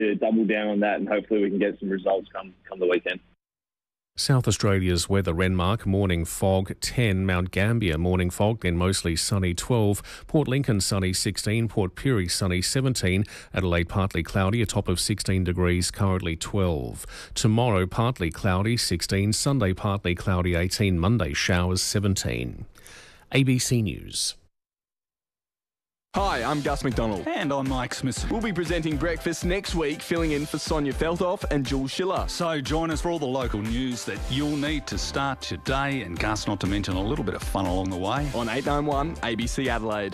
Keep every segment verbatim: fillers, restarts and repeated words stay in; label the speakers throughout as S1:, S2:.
S1: to double down on that, and hopefully we can get some results come come the weekend.
S2: South Australia's weather: Renmark, morning fog ten, Mount Gambier, morning fog, then mostly sunny twelve, Port Lincoln sunny sixteen, Port Pirie sunny seventeen, Adelaide partly cloudy, a top of sixteen degrees, currently twelve. Tomorrow partly cloudy sixteen, Sunday partly cloudy eighteen, Monday showers seventeen. A B C News.
S3: Hi, I'm Gus McDonald.
S4: And I'm Mike Smith.
S3: We'll be presenting breakfast next week, filling in for Sonia Feltoff and Jules Schiller.
S4: So join us for all the local news that you'll need to start your day, and Gus, not to mention a little bit of fun along the way.
S3: On eight nine one A B C Adelaide.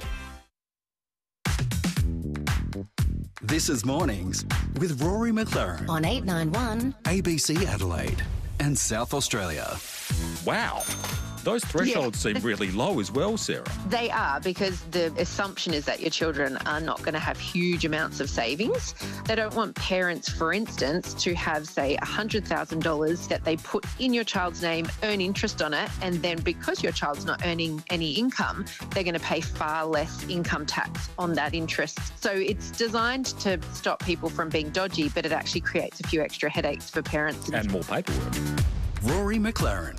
S5: This is Mornings with Rory McLaren
S6: on eight nine one
S5: A B C Adelaide and South Australia.
S7: Wow. Those thresholds yeah. seem really low as well, Sarah.
S8: They are, because the assumption is that your children are not going to have huge amounts of savings. They don't want parents, for instance, to have, say, one hundred thousand dollars that they put in your child's name, earn interest on it, and then because your child's not earning any income, they're going to pay far less income tax on that interest. So it's designed to stop people from being dodgy, but it actually creates a few extra headaches for parents.
S7: And more paperwork.
S5: Rory McLaren.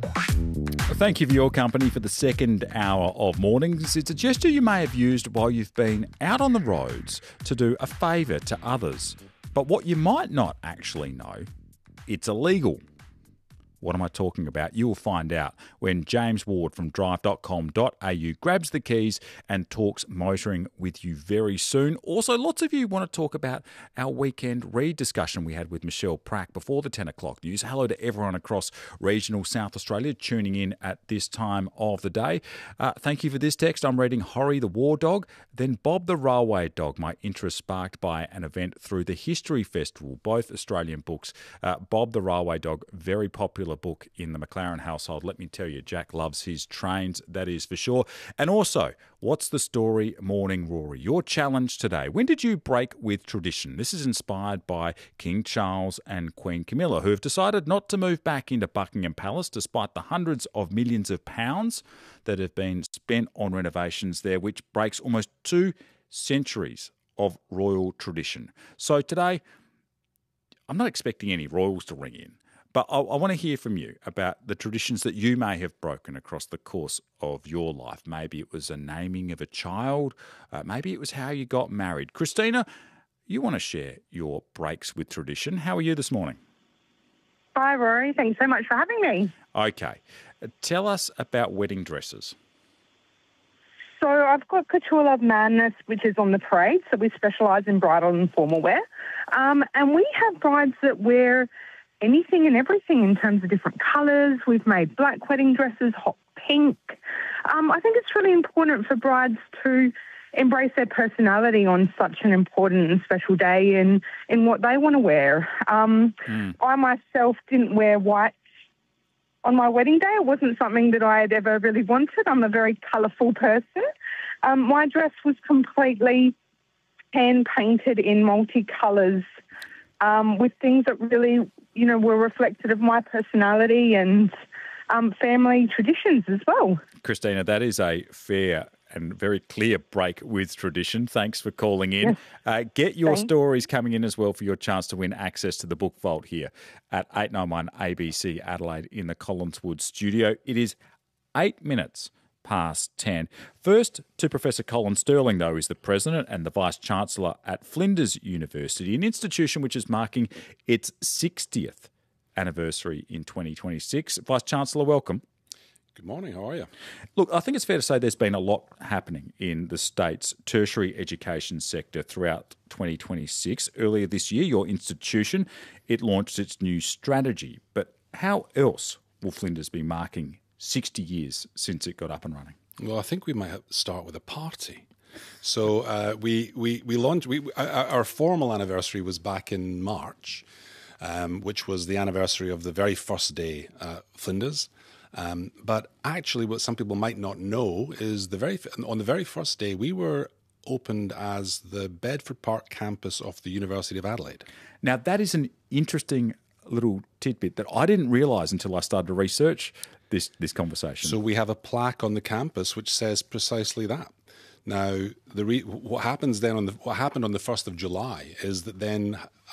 S9: Thank you for your company for the second hour of Mornings. It's a gesture you may have used while you've been out on the roads to do a favour to others. But what you might not actually know, it's illegal. What am I talking about? You will find out when James Ward from drive dot com dot a u grabs the keys and talks motoring with you very soon. Also, lots of you want to talk about our weekend read discussion we had with Michelle Prack before the ten o'clock news. Hello to everyone across regional South Australia tuning in at this time of the day. Uh, thank you for this text. I'm reading Horry the War Dog, then Bob the Railway Dog. My interest sparked by an event through the History Festival, both Australian books. Uh, Bob the Railway Dog, very popular book in the McLaren household. Let me tell you, Jack loves his trains, that is for sure. And also, what's the story, Morning Rory? Your challenge today. When did you break with tradition? This is inspired by King Charles and Queen Camilla, who have decided not to move back into Buckingham Palace despite the hundreds of millions of pounds that have been spent on renovations there, which breaks almost two centuries of royal tradition. So today, I'm not expecting any royals to ring in, but I, I want to hear from you about the traditions that you may have broken across the course of your life. Maybe it was a naming of a child. Uh, maybe it was how you got married. Christina, you want to share your breaks with tradition. How are you this morning?
S10: Hi, Rory. Thanks so much for having me.
S9: Okay. Uh, tell us about wedding dresses.
S10: So I've got Couture Love Madness, which is on the parade. So we specialise in bridal and formal wear. Um, and we have brides that wear anything and everything in terms of different colours. We've made black wedding dresses, hot pink. Um, I think it's really important for brides to embrace their personality on such an important and special day in, in what they want to wear. Um, mm. I myself didn't wear white on my wedding day. It wasn't something that I had ever really wanted. I'm a very colourful person. Um, my dress was completely hand-painted in multicolours um, with things that really, you know, were reflective of my personality and um, family traditions as well.
S9: Christina, that is a fair and very clear break with tradition. Thanks for calling in. Yes. Uh, get your Thanks. stories coming in as well for your chance to win access to the book vault here at eight nine one A B C Adelaide in the Collinswood studio. It is eight minutes past ten. First to Professor Colin Sterling, though, is the President and the Vice-Chancellor at Flinders University, an institution which is marking its sixtieth anniversary in twenty twenty-six. Vice-Chancellor, welcome.
S11: Good morning, how are you?
S9: Look, I think it's fair to say there's been a lot happening in the state's tertiary education sector throughout twenty twenty-six. Earlier this year, your institution, it launched its new strategy. But how else will Flinders be marking sixty years since it got up and running?
S11: Well, I think we might have to start with a party. So uh, we, we, we launched, we, our formal anniversary was back in March, um, which was the anniversary of the very first day at Flinders. Um, but actually what some people might not know is the very on the very first day we were opened as the Bedford Park campus of the University of Adelaide.
S9: Now that is an interesting little tidbit that I didn't realise until I started to research this, this conversation.
S11: So we have a plaque on the campus which says precisely that. Now, the re- what happens then on the what happened on the first of July is that then